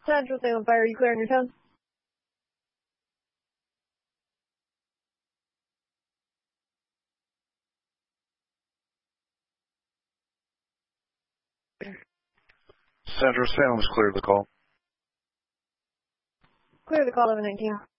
Central Salem Fire, are you clear on your toes? Central Salem's cleared the call. Clear the call, 1119.